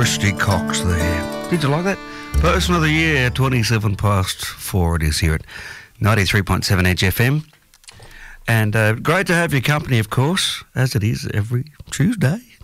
Christy Cox there. Did you like that? Person of the year, 27 past 4 it is here at 93.7 Edge FM. And great to have your company, of course, as it is every Tuesday.